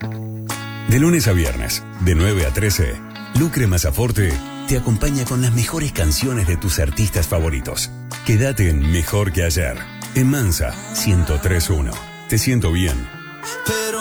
De lunes a viernes, de 9 a 13, Lucre Mazzaforte te acompaña con las mejores canciones de tus artistas favoritos. Quédate en Mejor que Ayer, en Mansa 103.1. Te siento bien. Pero